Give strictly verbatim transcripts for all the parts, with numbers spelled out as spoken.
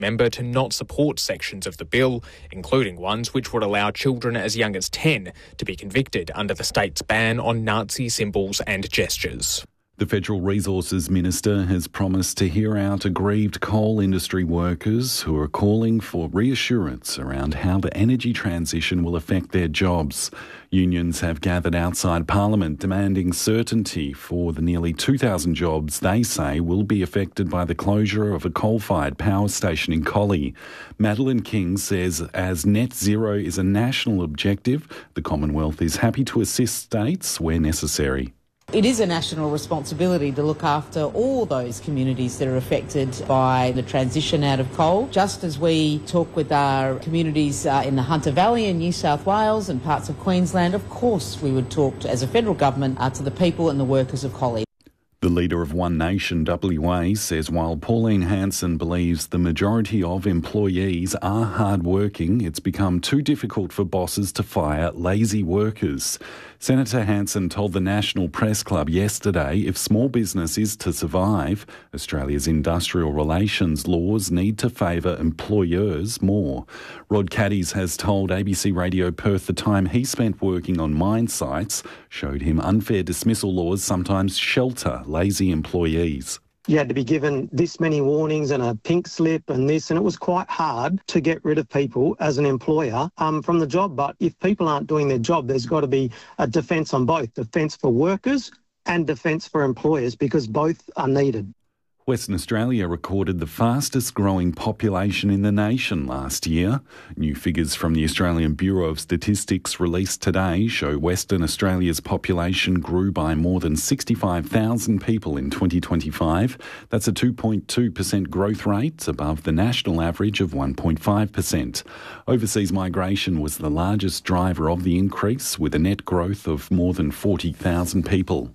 member to not support sections of the bill, including ones which would allow children as young as ten to be convicted under the state's ban on Nazi symbols and gestures. The Federal Resources Minister has promised to hear out aggrieved coal industry workers who are calling for reassurance around how the energy transition will affect their jobs. Unions have gathered outside Parliament demanding certainty for the nearly two thousand jobs they say will be affected by the closure of a coal-fired power station in Collie. Madeleine King says as net zero is a national objective, the Commonwealth is happy to assist states where necessary. It is a national responsibility to look after all those communities that are affected by the transition out of coal. Just as we talk with our communities uh, in the Hunter Valley in New South Wales and parts of Queensland, of course we would talk to, as a federal government uh, to the people and the workers of Collie. The leader of One Nation W A says while Pauline Hanson believes the majority of employees are hard-working, it's become too difficult for bosses to fire lazy workers. Senator Hanson told the National Press Club yesterday if small business is to survive, Australia's industrial relations laws need to favour employers more. Rod Caddies has told A B C Radio Perth the time he spent working on mine sites showed him unfair dismissal laws sometimes shelter lazy employees. You had to be given this many warnings and a pink slip and this, and it was quite hard to get rid of people as an employer um, from the job. But if people aren't doing their job, there's got to be a defence on both, defence for workers and defence for employers, because both are needed. Western Australia recorded the fastest growing population in the nation last year. New figures from the Australian Bureau of Statistics released today show Western Australia's population grew by more than sixty-five thousand people in twenty twenty-five. That's a two point two percent growth rate, above the national average of one point five percent. Overseas migration was the largest driver of the increase, with a net growth of more than forty thousand people.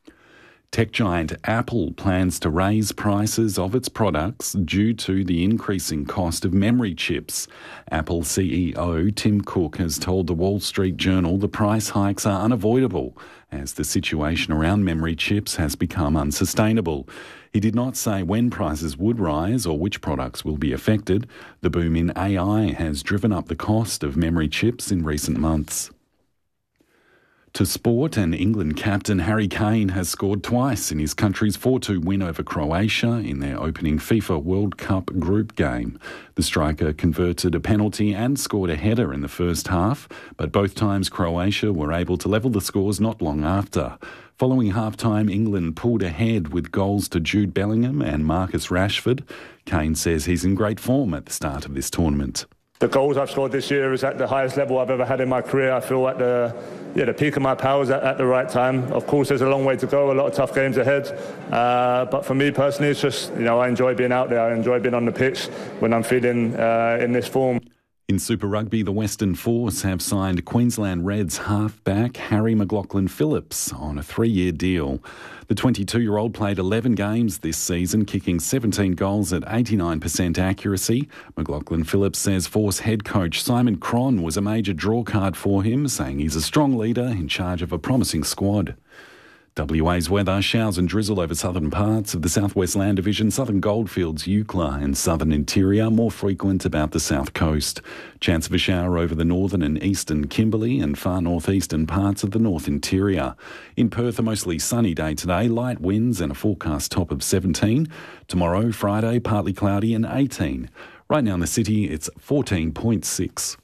Tech giant Apple plans to raise prices of its products due to the increasing cost of memory chips. Apple C E O Tim Cook has told the Wall Street Journal the price hikes are unavoidable as the situation around memory chips has become unsustainable. He did not say when prices would rise or which products will be affected. The boom in A I has driven up the cost of memory chips in recent months. To sport, and England captain Harry Kane has scored twice in his country's four two win over Croatia in their opening FIFA World Cup group game. The striker converted a penalty and scored a header in the first half, but both times Croatia were able to level the scores not long after. Following half-time, England pulled ahead with goals to Jude Bellingham and Marcus Rashford. Kane says he's in great form at the start of this tournament. The goals I've scored this year is at the highest level I've ever had in my career. I feel at the yeah the peak of my powers at, at the right time. Of course, there's a long way to go, a lot of tough games ahead. Uh, but for me personally, it's just, you know, I enjoy being out there. I enjoy being on the pitch when I'm feeling uh, in this form. In Super Rugby, the Western Force have signed Queensland Reds halfback Harry McLaughlin-Phillips on a three-year deal. The twenty-two-year-old played eleven games this season, kicking seventeen goals at eighty-nine percent accuracy. McLaughlin-Phillips says Force head coach Simon Cron was a major drawcard for him, saying he's a strong leader in charge of a promising squad. W A's weather: showers and drizzle over southern parts of the Southwest Land Division, southern Goldfields, Eucla and southern interior, more frequent about the south coast. Chance of a shower over the northern and eastern Kimberley and far northeastern parts of the north interior. In Perth, a mostly sunny day today, light winds and a forecast top of seventeen. Tomorrow, Friday, partly cloudy and eighteen. Right now in the city, it's fourteen point six.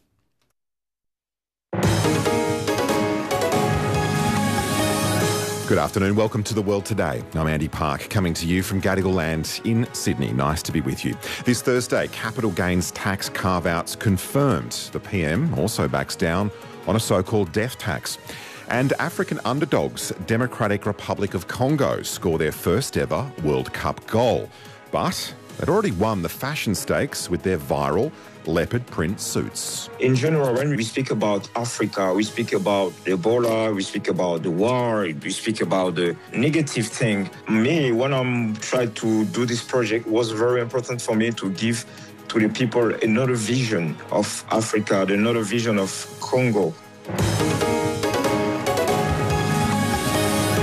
Good afternoon. Welcome to The World Today. I'm Andy Park, coming to you from Gadigal Land in Sydney. Nice to be with you. This Thursday, capital gains tax carve-outs confirmed. The P M also backs down on a so-called death tax. And African underdogs, Democratic Republic of Congo, score their first ever World Cup goal. But they'd already won the fashion stakes with their viral leopard print suits. In general, when we speak about Africa, we speak about Ebola, we speak about the war, we speak about the negative thing. Me, when I'm trying to do this project, it was very important for me to give to the people another vision of Africa, another vision of Congo.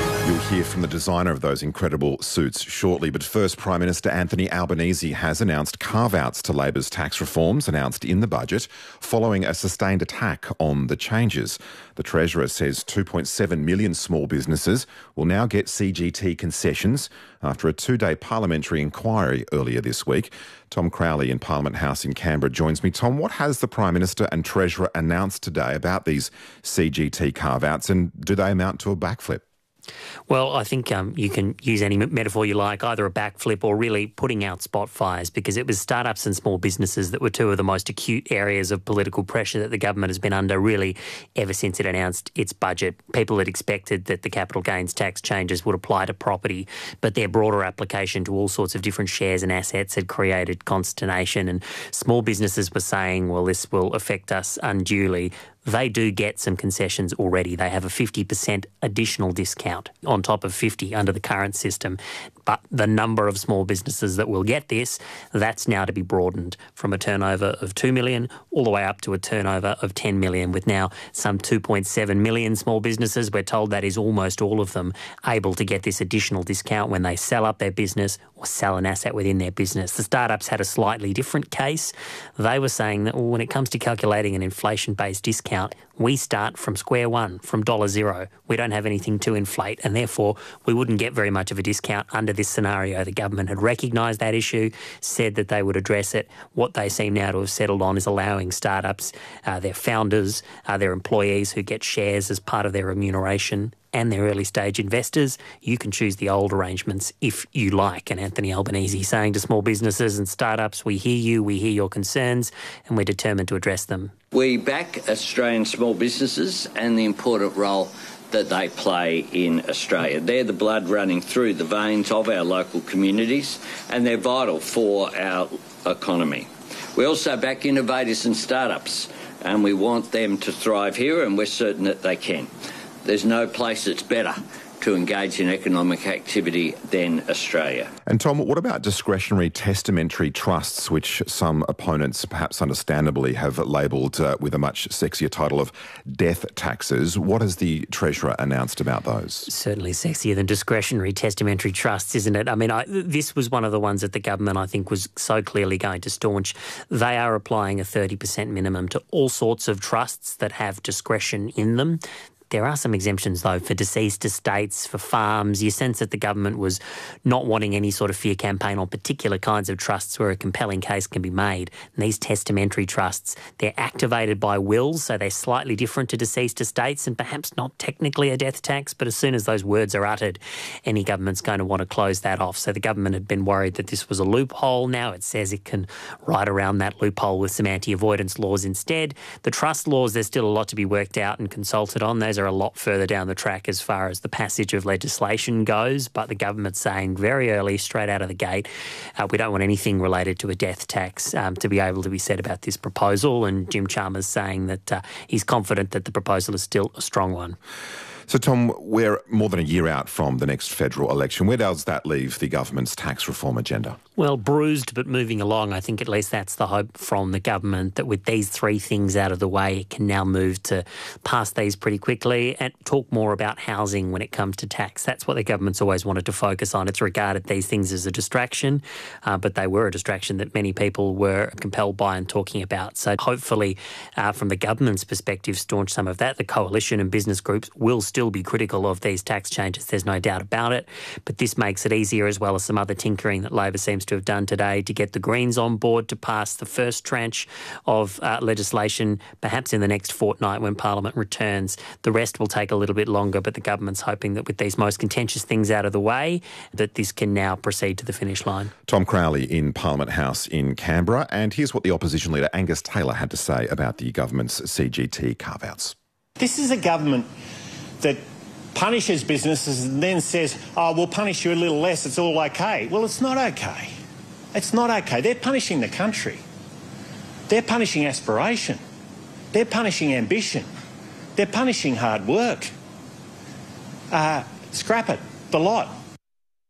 hear from the designer of those incredible suits shortly. But first, Prime Minister Anthony Albanese has announced carve-outs to Labor's tax reforms announced in the budget following a sustained attack on the changes. The Treasurer says two point seven million small businesses will now get C G T concessions after a two-day parliamentary inquiry earlier this week. Tom Crowley in Parliament House in Canberra joins me. Tom, what has the Prime Minister and Treasurer announced today about these C G T carve-outs, and do they amount to a backflip? Well, I think um, you can use any metaphor you like, either a backflip or really putting out spot fires, because it was startups and small businesses that were two of the most acute areas of political pressure that the government has been under really ever since it announced its budget. People had expected that the capital gains tax changes would apply to property, but their broader application to all sorts of different shares and assets had created consternation, and small businesses were saying, well, this will affect us unduly. They do get some concessions already. They have a fifty percent additional discount on top of fifty under the current system. But the number of small businesses that will get this, that's now to be broadened from a turnover of two million all the way up to a turnover of ten million, with now some two point seven million small businesses. We're told that is almost all of them able to get this additional discount when they sell up their business or sell an asset within their business. The startups had a slightly different case. They were saying that, well, when it comes to calculating an inflation-based discount, we start from square one, from dollar zero. We don't have anything to inflate, and therefore we wouldn't get very much of a discount under this scenario. The government had recognised that issue, said that they would address it. What they seem now to have settled on is allowing startups, uh, their founders, uh, their employees who get shares as part of their remuneration, and their early stage investors. You can choose the old arrangements if you like. And Anthony Albanese saying to small businesses and startups, we hear you, we hear your concerns, and we're determined to address them. We back Australian small businesses and the important role that they play in Australia. They're the blood running through the veins of our local communities, and they're vital for our economy. We also back innovators and startups, and we want them to thrive here, and we're certain that they can. There's no place that's better to engage in economic activity than Australia. And Tom, what about discretionary testamentary trusts, which some opponents, perhaps understandably, have labelled uh, with a much sexier title of death taxes? What has the Treasurer announced about those? Certainly sexier than discretionary testamentary trusts, isn't it? I mean, I, this was one of the ones that the government, I think, was so clearly going to staunch. They are applying a thirty percent minimum to all sorts of trusts that have discretion in them. There are some exemptions, though, for deceased estates, for farms. You sense that the government was not wanting any sort of fear campaign on particular kinds of trusts where a compelling case can be made. And these testamentary trusts, they're activated by wills, so they're slightly different to deceased estates and perhaps not technically a death tax, but as soon as those words are uttered, any government's going to want to close that off. So the government had been worried that this was a loophole. Now it says it can ride around that loophole with some anti-avoidance laws instead. The trust laws, there's still a lot to be worked out and consulted on. Those are a lot further down the track as far as the passage of legislation goes, but the government's saying very early, straight out of the gate, uh, we don't want anything related to a death tax um, to be able to be said about this proposal. And Jim Chalmers saying that uh, he's confident that the proposal is still a strong one. So, Tom, we're more than a year out from the next federal election. Where does that leave the government's tax reform agenda? Well, bruised but moving along. I think at least that's the hope from the government, that with these three things out of the way, it can now move to pass these pretty quickly and talk more about housing when it comes to tax. That's what the government's always wanted to focus on. It's regarded these things as a distraction, uh, but they were a distraction that many people were compelled by and talking about. So hopefully, uh, from the government's perspective, staunch some of that. The coalition and business groups will still be critical of these tax changes. There's no doubt about it. But this makes it easier, as well as some other tinkering that Labor seems to have done today, to get the Greens on board to pass the first tranche of uh, legislation, perhaps in the next fortnight when Parliament returns. The rest will take a little bit longer, but the government's hoping that with these most contentious things out of the way, that this can now proceed to the finish line. Tom Crowley in Parliament House in Canberra. And here's what the opposition leader Angus Taylor had to say about the government's C G T carve-outs. This is a government that punishes businesses and then says, oh, we'll punish you a little less, it's all okay. Well, it's not okay. It's not okay. They're punishing the country. They're punishing aspiration. They're punishing ambition. They're punishing hard work. Uh, scrap it, the lot.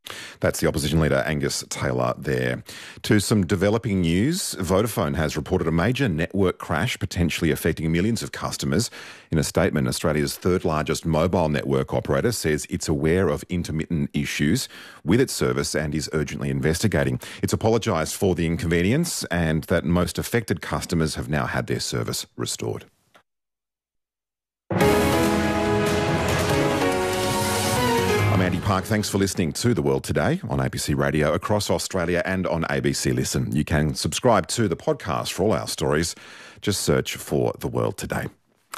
That's the opposition leader Angus Taylor there. To some developing news, Vodafone has reported a major network crash potentially affecting millions of customers. In a statement, Australia's third largest mobile network operator says it's aware of intermittent issues with its service and is urgently investigating. It's apologised for the inconvenience and that most affected customers have now had their service restored. I'm Andy Park. Thanks for listening to The World Today on A B C Radio across Australia and on A B C Listen. You can subscribe to the podcast for all our stories. Just search for The World Today.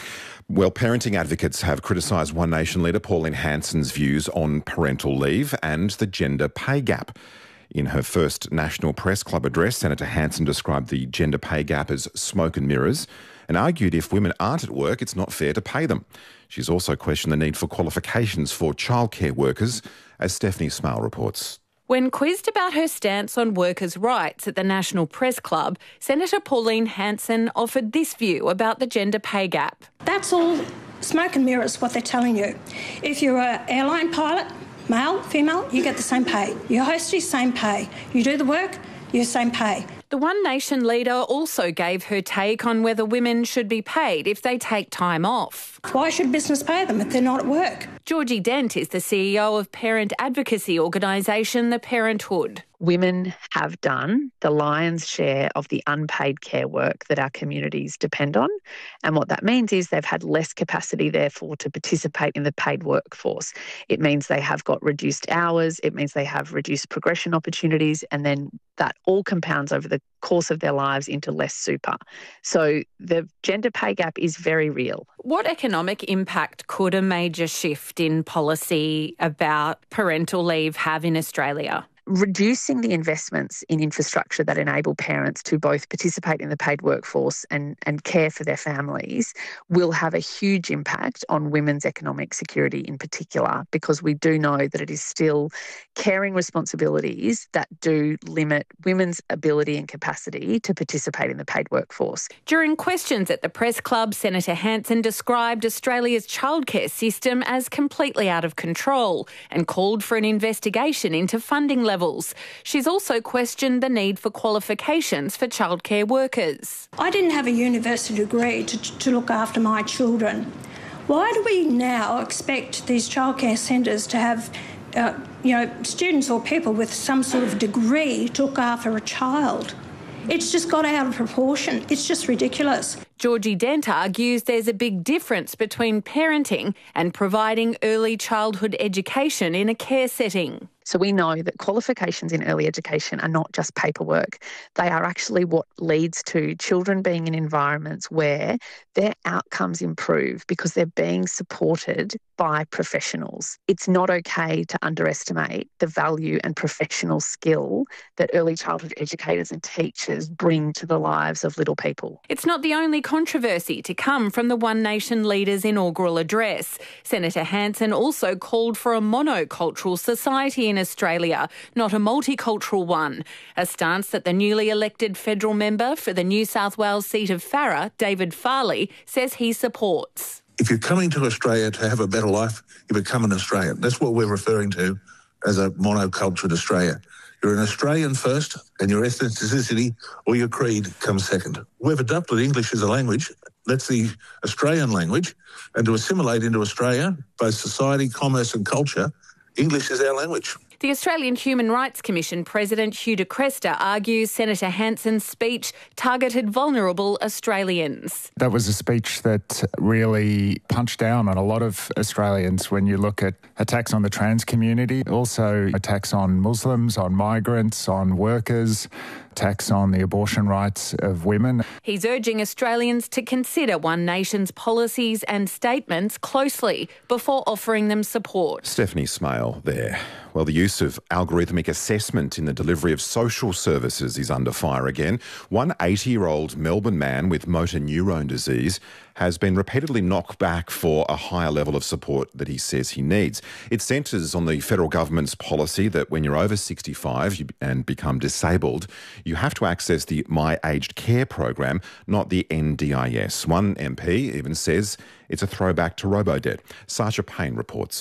Well, parenting advocates have criticised One Nation leader Pauline Hanson's views on parental leave and the gender pay gap. In her first National Press Club address, Senator Hanson described the gender pay gap as smoke and mirrors and argued if women aren't at work, it's not fair to pay them. She's also questioned the need for qualifications for childcare workers, as Stephanie Smale reports. When quizzed about her stance on workers' rights at the National Press Club, Senator Pauline Hanson offered this view about the gender pay gap. That's all smoke and mirrors, what they're telling you. If you're an airline pilot, male, female, you get the same pay. You're hostess, same pay. You do the work, you're same pay. The One Nation leader also gave her take on whether women should be paid if they take time off. Why should business pay them if they're not at work? Georgie Dent is the C E O of parent advocacy organisation The Parenthood. Women have done the lion's share of the unpaid care work that our communities depend on. And what that means is they've had less capacity, therefore, to participate in the paid workforce. It means they have got reduced hours. It means they have reduced progression opportunities. And then that all compounds over the course of their lives into less super. So the gender pay gap is very real. What economic impact could a major shift in policy about parental leave have in Australia? Reducing the investments in infrastructure that enable parents to both participate in the paid workforce and, and care for their families will have a huge impact on women's economic security in particular, because we do know that it is still caring responsibilities that do limit women's ability and capacity to participate in the paid workforce. During questions at the Press Club, Senator Hanson described Australia's childcare system as completely out of control and called for an investigation into funding levels. She's also questioned the need for qualifications for childcare workers. I didn't have a university degree to, to look after my children. Why do we now expect these childcare centres to have uh, you know, students or people with some sort of degree to look after a child? It's just got out of proportion. It's just ridiculous. Georgie Dent argues there's a big difference between parenting and providing early childhood education in a care setting. So we know that qualifications in early education are not just paperwork. They are actually what leads to children being in environments where their outcomes improve because they're being supported by professionals. It's not okay to underestimate the value and professional skill that early childhood educators and teachers bring to the lives of little people. It's not the only controversy to come from the One Nation leader's inaugural address. Senator Hanson also called for a monocultural society in Australia, not a multicultural one, a stance that the newly elected federal member for the New South Wales seat of Farrer, David Farley, says he supports. If you're coming to Australia to have a better life, you become an Australian. That's what we're referring to as a monocultured Australia. You're an Australian first, and your ethnicity or your creed comes second. We've adopted English as a language. That's the Australian language. And to assimilate into Australia, both society, commerce and culture, English is our language. The Australian Human Rights Commission President Hugh de Cresta argues Senator Hanson's speech targeted vulnerable Australians. That was a speech that really punched down on a lot of Australians when you look at attacks on the trans community, also attacks on Muslims, on migrants, on workers, attacks on the abortion rights of women. He's urging Australians to consider One Nation's policies and statements closely before offering them support. Stephanie Smale there. Well, the use of algorithmic assessment in the delivery of social services is under fire again. One eighty-year-old Melbourne man with motor neurone disease has been repeatedly knocked back for a higher level of support that he says he needs. It centres on the federal government's policy that when you're over sixty-five and become disabled, you have to access the My Aged Care program, not the N D I S. One M P even says it's a throwback to Robodebt. Sacha Payne reports.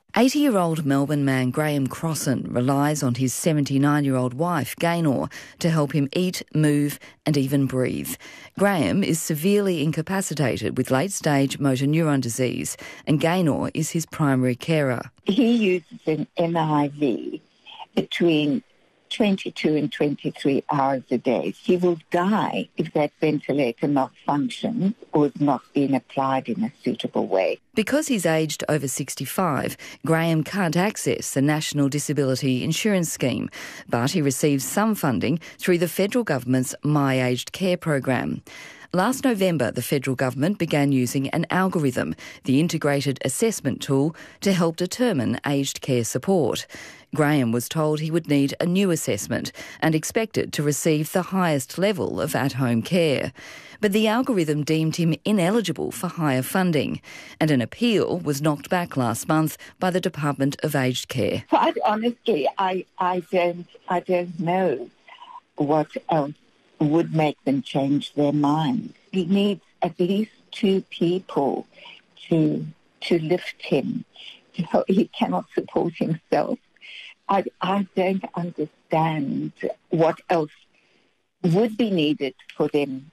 eighty-year-old Melbourne man Graham Crossan relies on his seventy-nine-year-old wife, Gaynor, to help him eat, move and even breathe. Graham is severely incapacitated with late-stage motor neuron disease, and Gaynor is his primary carer. He uses an N I V between twenty-two and twenty-three hours a day. He will die if that ventilator malfunctions or is not being applied in a suitable way. Because he's aged over sixty-five, Graham can't access the National Disability Insurance Scheme, but he receives some funding through the federal government's My Aged Care program. Last November, the federal government began using an algorithm, the integrated assessment tool, to help determine aged care support. Graham was told he would need a new assessment and expected to receive the highest level of at-home care. But the algorithm deemed him ineligible for higher funding, and an appeal was knocked back last month by the Department of Aged Care. Quite honestly, I, I don't I don't know what else would make them change their mind. He needs at least two people to to lift him. He cannot support himself. I, I don't understand what else would be needed for them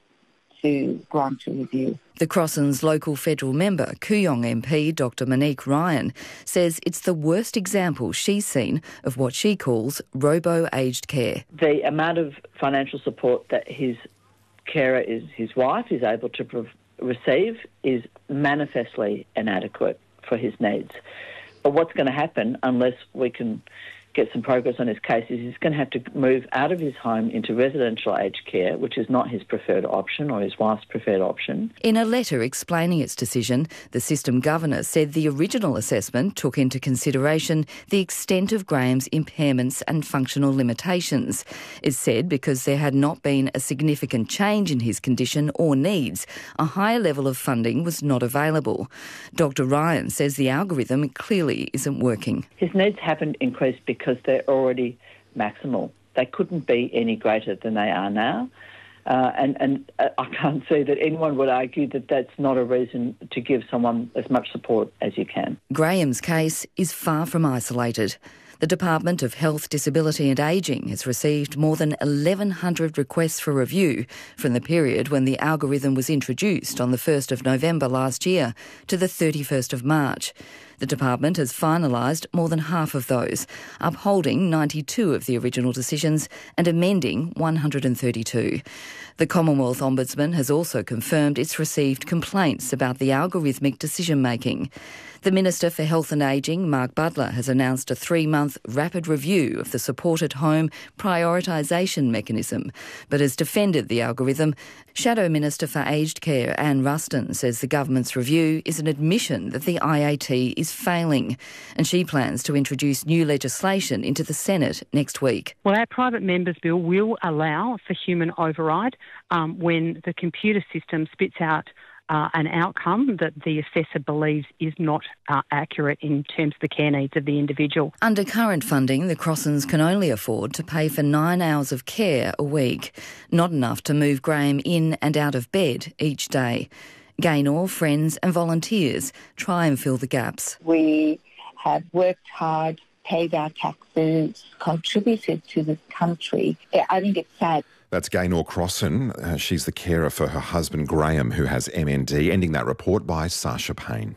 to grant a review. The Crossans' local federal member, Kooyong M P Doctor Monique Ryan, says it's the worst example she's seen of what she calls robo-aged care. The amount of financial support that his carer, is his wife, is able to pre- receive is manifestly inadequate for his needs. But what's going to happen, unless we can get some progress on his case, is he's going to have to move out of his home into residential aged care, which is not his preferred option or his wife's preferred option. In a letter explaining its decision, the system governor said the original assessment took into consideration the extent of Graham's impairments and functional limitations. It said because there had not been a significant change in his condition or needs, a higher level of funding was not available. Doctor Ryan says the algorithm clearly isn't working. His needs haven't increased because because they're already maximal. They couldn't be any greater than they are now. Uh, and, and I can't see that anyone would argue that that's not a reason to give someone as much support as you can. Graham's case is far from isolated. The Department of Health, Disability and Ageing has received more than eleven hundred requests for review from the period when the algorithm was introduced on the first of November last year to the thirty-first of March. The department has finalised more than half of those, upholding ninety-two of the original decisions and amending one hundred thirty-two. The Commonwealth Ombudsman has also confirmed it's received complaints about the algorithmic decision-making. The Minister for Health and Ageing, Mark Butler, has announced a three-month rapid review of the Support at Home prioritisation mechanism, but has defended the algorithm. Shadow Minister for Aged Care, Anne Ruston, says the government's review is an admission that the I A T is failing, and she plans to introduce new legislation into the Senate next week. Well, our private members bill will allow for human override um, when the computer system spits out Uh, an outcome that the assessor believes is not uh, accurate in terms of the care needs of the individual. Under current funding, the Crossans can only afford to pay for nine hours of care a week, not enough to move Graham in and out of bed each day. Gaynor, friends and volunteers try and fill the gaps. We have worked hard, paid our taxes, contributed to this country. I think it's sad. That's Gaynor Crossan. Uh, she's the carer for her husband Graham, who has M N D. Ending that report by Sasha Payne.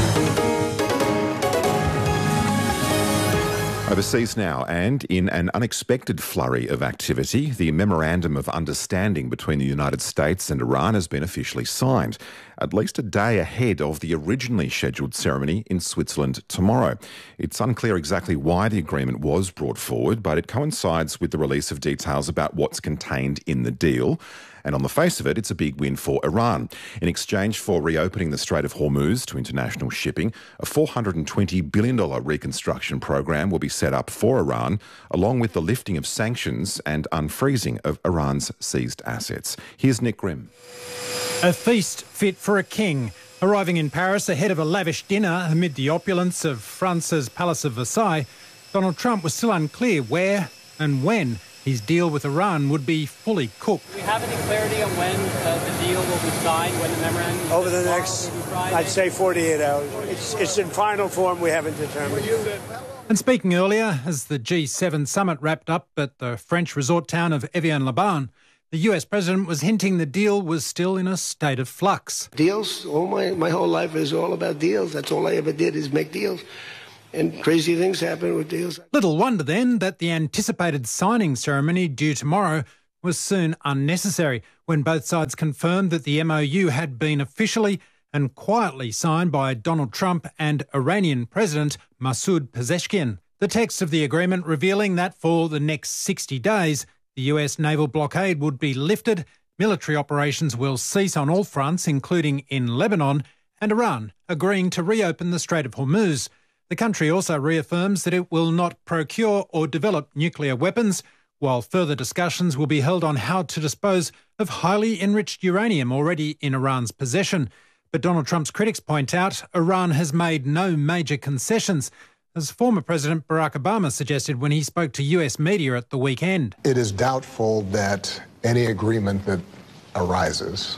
Overseas now, and in an unexpected flurry of activity, the Memorandum of Understanding between the United States and Iran has been officially signed, at least a day ahead of the originally scheduled ceremony in Switzerland tomorrow. It's unclear exactly why the agreement was brought forward, but it coincides with the release of details about what's contained in the deal. And on the face of it, it's a big win for Iran. In exchange for reopening the Strait of Hormuz to international shipping, a four hundred twenty billion dollars reconstruction program will be set up for Iran, along with the lifting of sanctions and unfreezing of Iran's seized assets. Here's Nick Grimm. A feast fit for a king. Arriving in Paris ahead of a lavish dinner amid the opulence of France's Palace of Versailles, Donald Trump was still unclear where and when his deal with Iran would be fully cooked. Do we have any clarity on when uh, the deal will be signed, when the memorandum Over the next, I'd say forty-eight hours. It's, it's in final form, we haven't determined. And speaking earlier, as the G seven summit wrapped up at the French resort town of Evian-les-Bains, the U S president was hinting the deal was still in a state of flux. Deals, all my, my whole life is all about deals. That's all I ever did is make deals. And crazy things happen with deals. Little wonder then that the anticipated signing ceremony due tomorrow was soon unnecessary when both sides confirmed that the M O U had been officially and quietly signed by Donald Trump and Iranian President Masoud Pezeshkian. The text of the agreement revealing that for the next sixty days, the U S naval blockade would be lifted, military operations will cease on all fronts, including in Lebanon, and Iran agreeing to reopen the Strait of Hormuz. The country also reaffirms that it will not procure or develop nuclear weapons, while further discussions will be held on how to dispose of highly enriched uranium already in Iran's possession. But Donald Trump's critics point out Iran has made no major concessions, as former President Barack Obama suggested when he spoke to U S media at the weekend. It is doubtful that any agreement that arises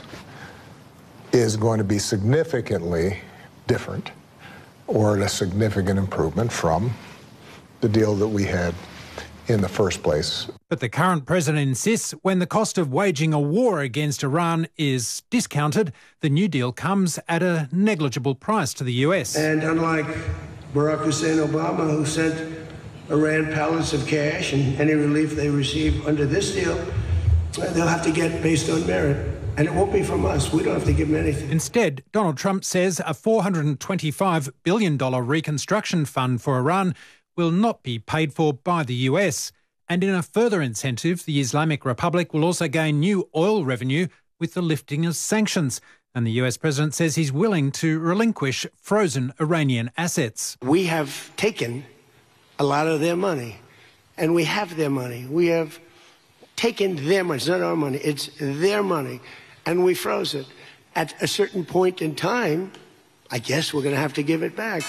is going to be significantly different or a significant improvement from the deal that we had in the first place. But the current president insists when the cost of waging a war against Iran is discounted, the new deal comes at a negligible price to the U S. And unlike Barack Hussein Obama, who sent Iran pallets of cash and any relief they receive under this deal, they'll have to get based on merit. And it won't be from us. We don't have to give them anything. Instead, Donald Trump says a four hundred twenty-five billion dollars reconstruction fund for Iran will not be paid for by the U S. And in a further incentive, the Islamic Republic will also gain new oil revenue with the lifting of sanctions. And the U S president says he's willing to relinquish frozen Iranian assets. We have taken a lot of their money, and we have their money. We have taken their money. It's not our money. It's their money. And we froze it. At a certain point in time, I guess we're going to have to give it back.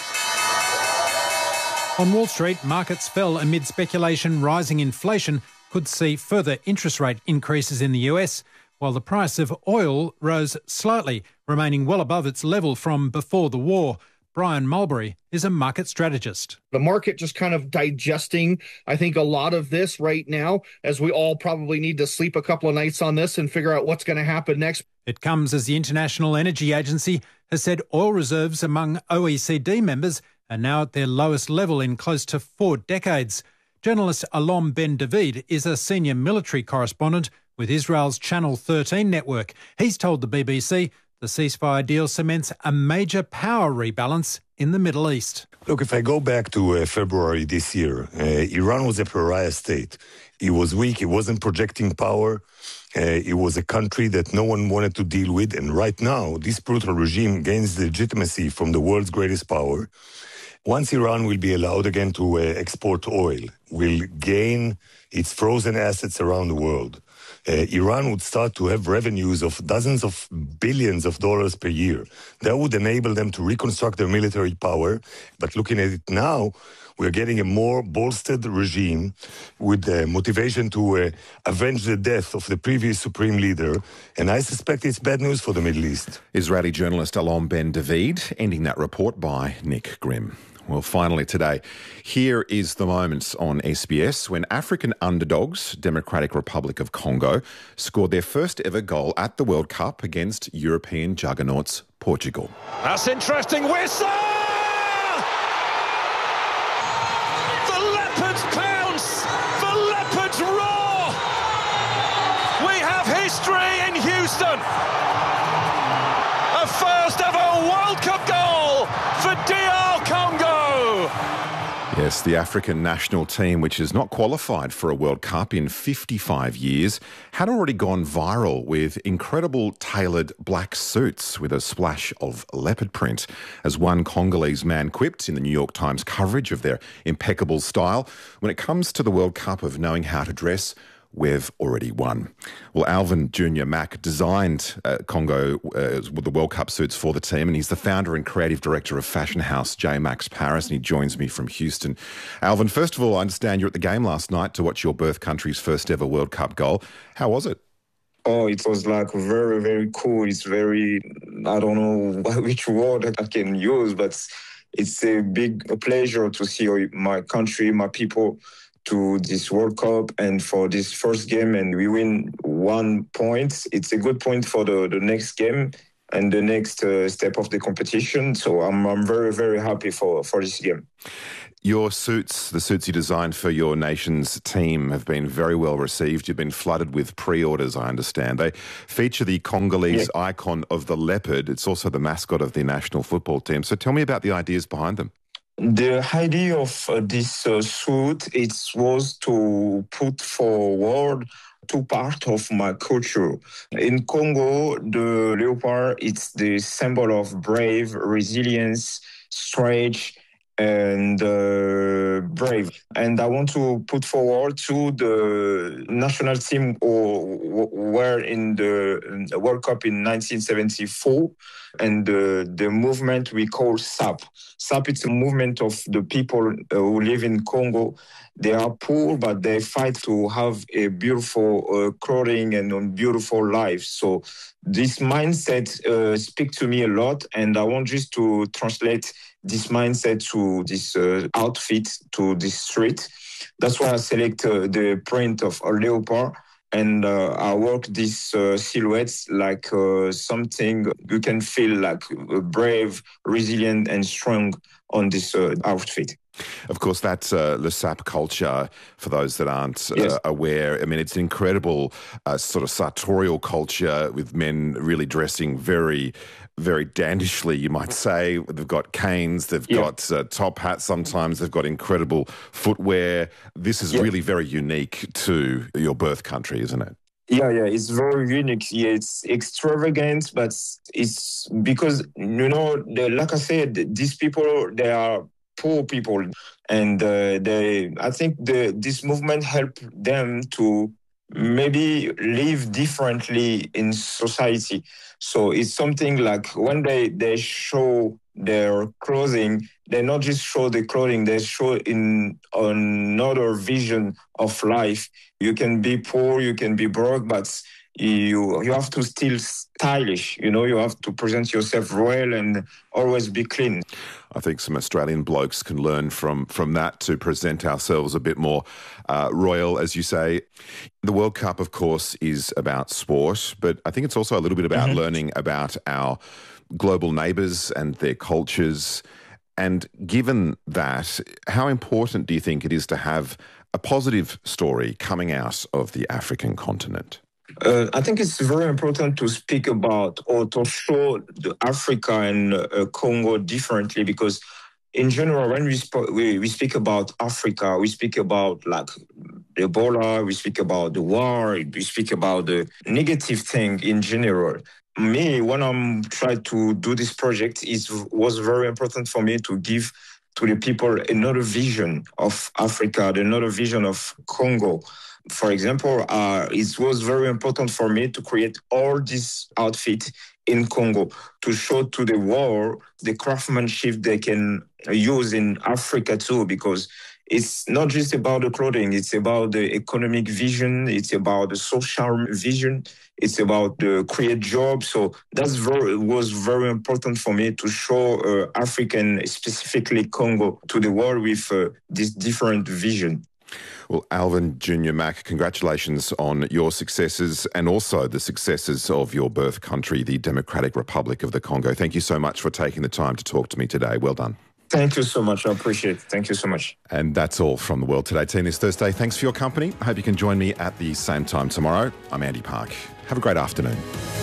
On Wall Street, markets fell amid speculation rising inflation could see further interest rate increases in the U S, while the price of oil rose slightly, remaining well above its level from before the war. Brian Mulberry is a market strategist. The market just kind of digesting, I think, a lot of this right now, as we all probably need to sleep a couple of nights on this and figure out what's going to happen next. It comes as the International Energy Agency has said oil reserves among O E C D members are now at their lowest level in close to four decades. Journalist Alon Ben David is a senior military correspondent with Israel's Channel thirteen network. He's told the B B C the ceasefire deal cements a major power rebalance in the Middle East. Look, if I go back to uh, February this year, uh, Iran was a pariah state. It was weak. It wasn't projecting power. Uh, it was a country that no one wanted to deal with. And right now, this brutal regime gains legitimacy from the world's greatest power. Once Iran will be allowed again to uh, export oil, will gain its frozen assets around the world, Uh, Iran would start to have revenues of dozens of billions of dollars per year. That would enable them to reconstruct their military power. But looking at it now, we're getting a more bolstered regime with the motivation to uh, avenge the death of the previous supreme leader. And I suspect it's bad news for the Middle East. Israeli journalist Alon Ben David, ending that report by Nick Grimm. Well, finally today, here is the moment on S B S when African underdogs, Democratic Republic of Congo, scored their first ever goal at the World Cup against European juggernauts Portugal. That's interesting. Whistle! The Leopards pounce! The Leopards roar! We have history in Houston! A first ever World Cup goal for D R Congo! Yes, the African national team, which has not qualified for a World Cup in fifty-five years, had already gone viral with incredible tailored black suits with a splash of leopard print. As one Congolese man quipped in the New York Times coverage of their impeccable style, when it comes to the World Cup of knowing how to dress, we've already won. Well, Alvin Junior Mack designed uh, Congo uh, with the World Cup suits for the team, and he's the founder and creative director of fashion house J. Max Paris, and he joins me from Houston. Alvin, first of all, I understand you're at the game last night to watch your birth country's first ever World Cup goal. How was it? Oh, it was like very, very cool. It's very, I don't know which word I can use, but it's a big pleasure to see my country, my people, to this World Cup and for this first game, and we win one point. It's a good point for the, the next game and the next uh, step of the competition. So I'm I'm very, very happy for, for this game. Your suits, the suits you designed for your nation's team, have been very well received. You've been flooded with pre-orders, I understand. They feature the Congolese yeah. icon of the leopard. It's also the mascot of the national football team. So tell me about the ideas behind them. The idea of uh, this uh, suit, it was to put forward two parts of my culture. In Congo, the leopard, it's the symbol of brave, resilience, strength, and uh, brave. And I want to put forward to the national team who were in the World Cup in nineteen seventy-four, and the, the movement we call S A P. S A P is a movement of the people who live in Congo. They are poor, but they fight to have a beautiful uh, clothing and a beautiful life. So this mindset uh, speaks to me a lot, and I want just to translate this mindset to this uh, outfit, to this street. That's why I select uh, the print of a leopard, and uh, I work these uh, silhouettes like uh, something you can feel like brave, resilient, and strong on this uh, outfit. Of course, that's uh, Le Sap culture, for those that aren't uh, yes. aware. I mean, it's an incredible uh, sort of sartorial culture with men really dressing very, very dandishly, you might say. They've got canes, they've yeah. got uh, top hats sometimes, they've got incredible footwear. This is yeah. really very unique to your birth country, isn't it? Yeah, yeah, it's very unique. Yeah, it's extravagant, but it's because, you know, the, like I said, these people, they are poor people, and uh, they I think the this movement helped them to maybe live differently in society. So it's something like when they they show their clothing, they not just show the clothing, they show in another vision of life. You can be poor, you can be broke, but you you have to still stylish, you know, you have to present yourself royal and always be clean. I think some Australian blokes can learn from from that to present ourselves a bit more uh, royal, as you say. The World Cup, of course, is about sport, but I think it's also a little bit about mm-hmm. learning about our global neighbours and their cultures. And given that, how important do you think it is to have a positive story coming out of the African continent? Uh, I think it's very important to speak about or to show the Africa and uh, Congo differently, because in general, when we, sp- we we speak about Africa, we speak about like Ebola, we speak about the war, we speak about the negative thing in general. Me, when I'm trying to do this project, it was very important for me to give to the people another vision of Africa, another vision of Congo. For example, uh, it was very important for me to create all this outfit in Congo to show to the world the craftsmanship they can use in Africa too, because it's not just about the clothing, it's about the economic vision, it's about the social vision, it's about the create jobs. So that's very was very important for me to show uh, African, specifically Congo, to the world with uh, this different vision. Well, Alvin Junior Mack, congratulations on your successes and also the successes of your birth country, the Democratic Republic of the Congo. Thank you so much for taking the time to talk to me today. Well done. Thank you so much. I appreciate it. Thank you so much. And that's all from the World Today team this Thursday. Thanks for your company. I hope you can join me at the same time tomorrow. I'm Andy Park. Have a great afternoon.